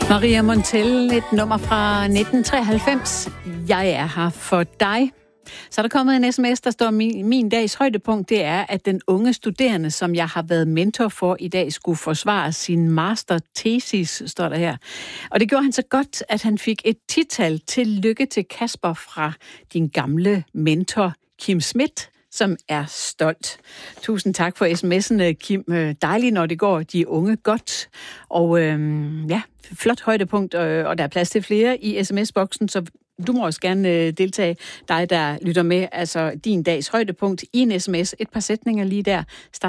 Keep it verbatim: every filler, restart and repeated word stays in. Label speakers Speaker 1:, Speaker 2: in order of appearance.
Speaker 1: Maria Montell, et nummer fra nitten treoghalvfems. Jeg er her for dig. Så er der kommet en sms, der står, min, min dags højdepunkt, det er, at den unge studerende, som jeg har været mentor for i dag, skulle forsvare sin masterthesis, står der her. Og det gjorde han så godt, at han fik et tital. Tillykke til Kasper fra din gamle mentor, Kim Schmidt, som er stolt. Tusind tak for sms'en, Kim. Dejligt, når det går de unge godt. Og øhm, ja, flot højdepunkt, og der er plads til flere i sms-boksen, så du må også gerne deltage, dig der lytter med. Altså din dags højdepunkt i en sms. Et par sætninger lige der.